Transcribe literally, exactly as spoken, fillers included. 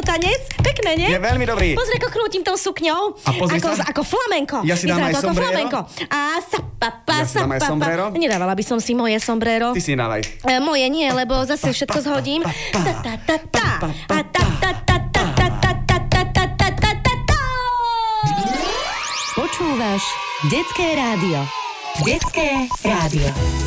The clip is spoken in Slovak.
tanec? Pekné, nie? Je veľmi dobrý. Pozri, ako krútim tou sukňou. A pozri ako, sa. Ako flamenko. Ja si dám Vyzerá aj to ako sombrero. flamenko. A sa, pa, pa, Ja si sa, dám aj pa, sombrero. pa. Nedávala by som si moje sombrero. Ty si dávaj. E, moje nie, lebo zase všetko zhodím. Ta, ta, ta, ta. A ta, ta, ta, ta, ta, ta, ta, ta, ta, ta, ta, ta, ta. Počúvaš Detské rádio. Detské rádio.